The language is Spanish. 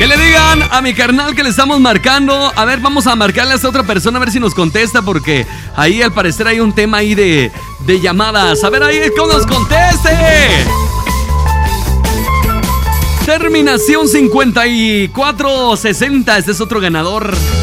Que le digan a mi carnal que le estamos marcando. A ver, vamos a marcarle a esta otra persona a ver si nos contesta, porque ahí al parecer hay un tema ahí de llamadas. A ver ahí, que nos conteste. Terminación 5460. Este es otro ganador.